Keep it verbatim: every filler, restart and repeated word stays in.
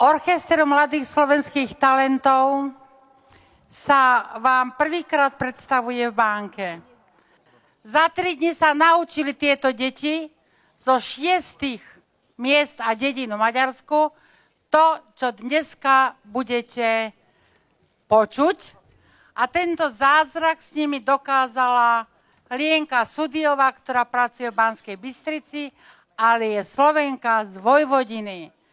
Orchester mladých slovenských talentov sa vám prvýkrát predstavuje v Bánke. Za tri dni sa naučili tieto deti zo šiestich miest a dedín v Maďarsku to, čo dneska budete počuť. A tento zázrak s nimi dokázala Lienka Sudiová, ktorá pracuje v Banskej Bystrici, ale je Slovenka z Vojvodiny.